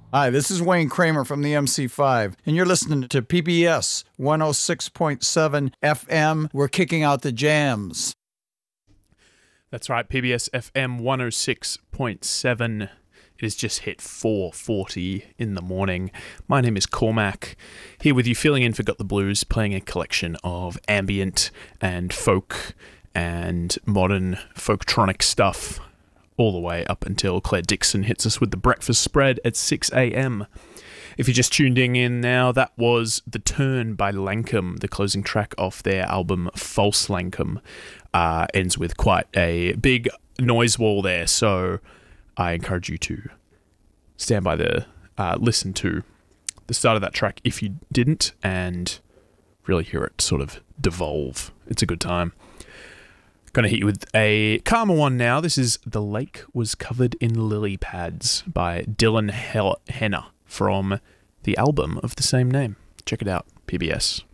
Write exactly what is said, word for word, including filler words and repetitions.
Hi, this is Wayne Kramer from the M C five, and you're listening to P B S one oh six point seven F M. We're kicking out the jams. That's right, P B S F M one oh six point seven. It has just hit four forty in the morning. My name is Cormac, here with you filling in for Got the Blues, playing a collection of ambient and folk and modern folktronic stuff all the way up until Claire Dixon hits us with the breakfast spread at six a.m. If you're just tuned in now, that was The Turn by Lankum, the closing track off their album False Lankum. Uh, ends with quite a big noise wall there, so I encourage you to stand by the uh, listen to the start of that track if you didn't, and really hear it sort of devolve. It's a good time. Going to hit you with a calmer one now. This is The Lake Was Covered in Lily Pads by Dylan Hell- Henner from the album of the same name. Check it out, P B S.